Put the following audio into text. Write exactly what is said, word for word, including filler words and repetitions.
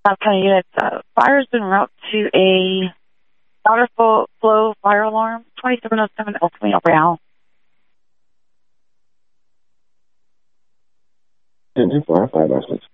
South County units, uh, fire's been route to a water flow, flow fire alarm, twenty-seven oh seven El Camino Real. And fire, fire license.